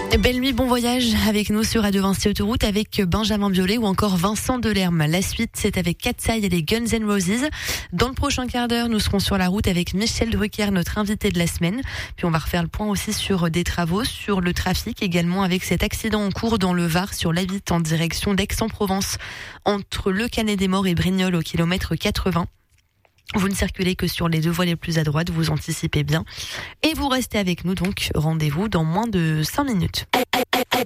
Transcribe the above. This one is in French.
Belle nuit, bon voyage avec nous sur Radio Vinci Autoroute avec Benjamin Biolay ou encore Vincent Delerme. La suite, c'est avec Katsai et les Guns N' Roses. Dans le prochain quart d'heure, nous serons sur la route avec Michel Drucker, notre invité de la semaine. Puis on va refaire le point aussi sur des travaux, sur le trafic, également avec cet accident en cours dans le Var sur l'A8 en direction d'Aix-en-Provence, entre Le Canet-des-Morts et Brignoles au kilomètre 80. Vous ne circulez que sur les deux voies les plus à droite, vous anticipez bien. Et vous restez avec nous, donc rendez-vous dans moins de 5 minutes.